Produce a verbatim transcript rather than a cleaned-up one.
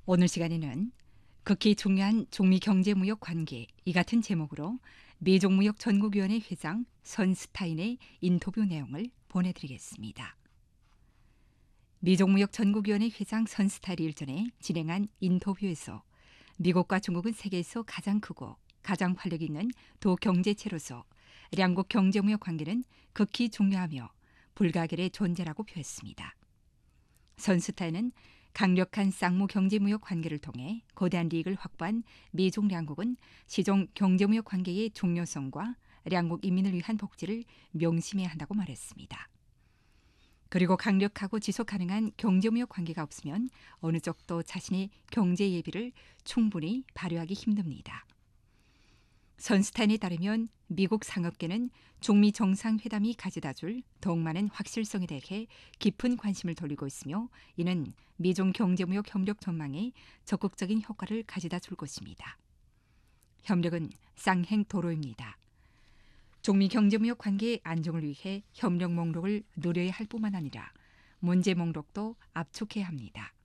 오늘 시간에는 극히 중요한 중미 경제무역 관계 이 같은 제목으로 미종무역 전국위원회 회장 선스타인의 인터뷰 내용을 보내드리겠습니다. 미종무역 전국위원회 회장 선스타인이 일전에 진행한 인터뷰에서 미국과 중국은 세계에서 가장 크고 가장 활력 있는 도경제체로서 양국 경제무역 관계는 극히 중요하며 불가결의 존재라고 표했습니다. 선스타인은 강력한 쌍무 경제무역 관계를 통해 거대한利益을 확보한 미중 양국은 시종 경제무역 관계의 중요성과 양국 인민을 위한 복지를 명심해야 한다고 말했습니다. 그리고 강력하고 지속 가능한 경제무역 관계가 없으면 어느 쪽도 자신의 경제 예비를 충분히 발휘하기 힘듭니다. 선스타인에 따르면 미국 상업계는 중미 정상회담이 가져다 줄 더욱 많은 확실성에 대해 깊은 관심을 돌리고 있으며 이는 미중 경제무역 협력 전망에 적극적인 효과를 가져다 줄 것입니다. 협력은 쌍행 도로입니다. 중미 경제무역 관계의 안정을 위해 협력 목록을 누려야 할 뿐만 아니라 문제 목록도 압축해야 합니다.